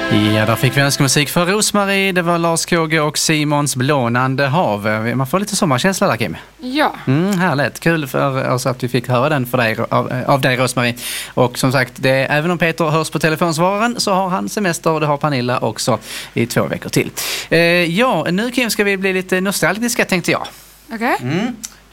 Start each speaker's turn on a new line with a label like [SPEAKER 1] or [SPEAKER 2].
[SPEAKER 1] Ja, där fick vi önska-musik för Rosmarie. Det var Lars Kåge och Simons Blånande hav. Man får lite sommarkänsla där, Kim.
[SPEAKER 2] Ja.
[SPEAKER 1] Härligt. Kul för oss att vi fick höra den för dig, av dig, Rosmarie. Och som sagt, även om Peter hörs på telefonsvararen så har han semester och det har Pernilla också i 2 veckor till. Ja, nu Kim ska vi bli lite nostalgiska, tänkte jag.
[SPEAKER 2] Okej.